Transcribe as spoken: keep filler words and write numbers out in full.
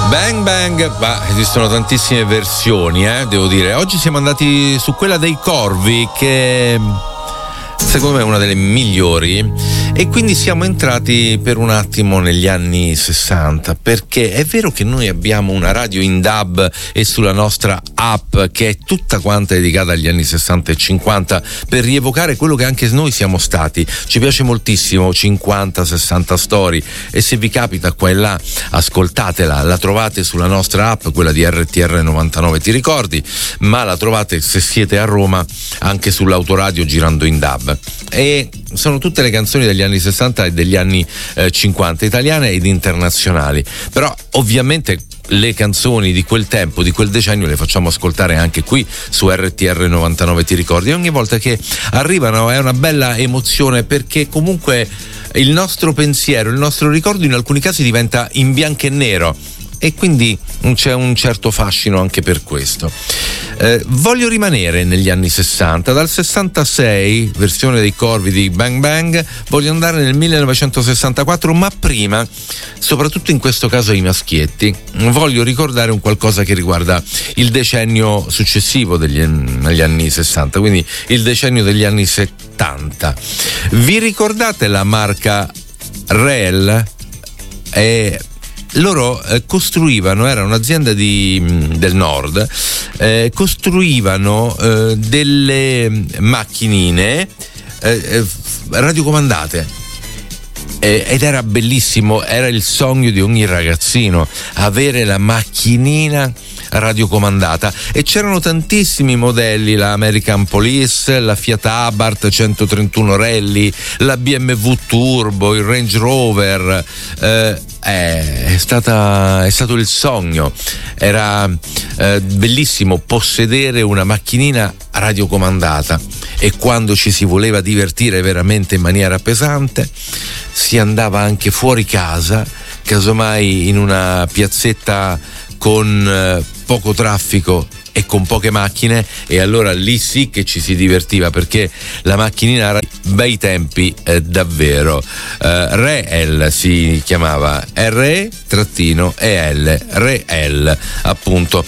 Bang Bang, ma esistono tantissime versioni, eh, devo dire. Oggi siamo andati su quella dei Corvi, che secondo me è una delle migliori, e quindi siamo entrati per un attimo negli anni sessanta, perché è vero che noi abbiamo una radio in D A B e sulla nostra app che è tutta quanta dedicata agli anni sessanta e cinquanta, per rievocare quello che anche noi siamo stati. Ci piace moltissimo cinquanta sessanta story, e se vi capita qua e là ascoltatela, la trovate sulla nostra app, quella di R T R novantanove Ti ricordi, ma la trovate, se siete a Roma, anche sull'autoradio girando in D A B. E sono tutte le canzoni degli anni sessanta e degli anni eh, cinquanta, italiane ed internazionali, però ovviamente le canzoni di quel tempo, di quel decennio, le facciamo ascoltare anche qui su R T R novantanove Ti ricordi, e ogni volta che arrivano è una bella emozione, perché comunque il nostro pensiero, il nostro ricordo in alcuni casi diventa in bianco e nero, e quindi c'è un certo fascino anche per questo. Eh, voglio rimanere negli anni sessanta, dal sessantasei, versione dei Corvi di Bang Bang, voglio andare nel millenovecentosessantaquattro, ma prima, soprattutto in questo caso ai maschietti, voglio ricordare un qualcosa che riguarda il decennio successivo degli, negli anni sessanta, quindi il decennio degli anni settanta. Vi ricordate la marca Reel? Eh, Loro eh, costruivano, era un'azienda di, del nord, eh, costruivano eh, delle macchinine eh, eh, radiocomandate, eh, ed era bellissimo, era il sogno di ogni ragazzino avere la macchinina radiocomandata, e c'erano tantissimi modelli: la American Police, la Fiat Abarth centotrentuno Rally, la B M W Turbo, il Range Rover. eh, È, stata, è stato il sogno, era eh, bellissimo possedere una macchinina radiocomandata, e quando ci si voleva divertire veramente in maniera pesante si andava anche fuori casa, casomai in una piazzetta con eh, poco traffico e con poche macchine, e allora lì sì che ci si divertiva, perché la macchinina, bei tempi eh, davvero. eh, Reel si chiamava, R E trattino E L, Reel appunto.